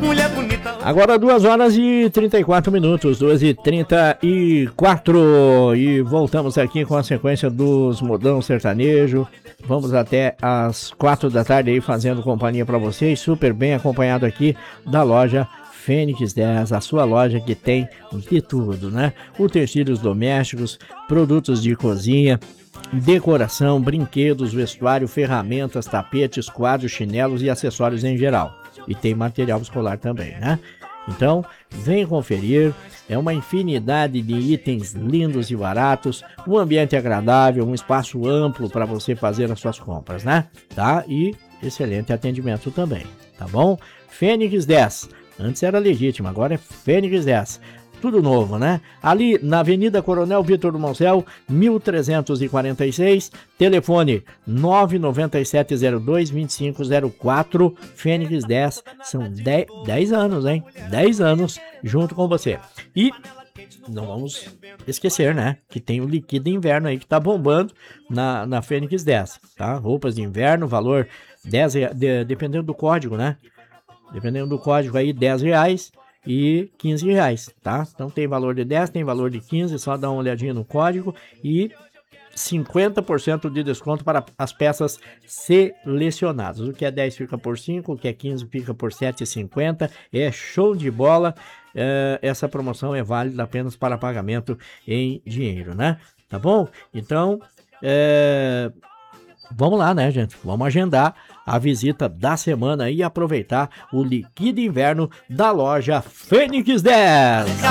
mulher bonita. Agora 2h34, 2h34, e voltamos aqui com a sequência dos Modão Sertanejo. Vamos até às 4 da tarde aí fazendo companhia para vocês, super bem acompanhado aqui da loja Fênix 10, a sua loja que tem de tudo, né? Utensílios domésticos, produtos de cozinha, decoração, brinquedos, vestuário, ferramentas, tapetes, quadros, chinelos e acessórios em geral. E tem material escolar também, né? Então, vem conferir, é uma infinidade de itens lindos e baratos, um ambiente agradável, um espaço amplo para você fazer as suas compras, né? Tá? E excelente atendimento também, tá bom? Fênix 10, antes era Legítima, agora é Fênix 10. Tudo novo, né? Ali na Avenida Coronel Vitor Moncel, 1346, telefone 99702-2504, Fênix 10, são 10 anos, hein? 10 anos junto com você. E não vamos esquecer, né? Que tem o Liquida Inverno aí que tá bombando na Fênix 10, tá? Roupas de inverno, valor 10 reais, dependendo do código, né? Dependendo do código aí, R$10 e R$15, tá? Então tem valor de 10, tem valor de 15, só dá uma olhadinha no código, e 50% de desconto para as peças selecionadas. O que é 10 fica por 5, o que é 15 fica por 7,50. É show de bola. Essa promoção é válida apenas para pagamento em dinheiro, né? Tá bom? Então, vamos lá, né, gente? Vamos agendar a visita da semana e aproveitar o Liquida Inverno da loja Fênix 10.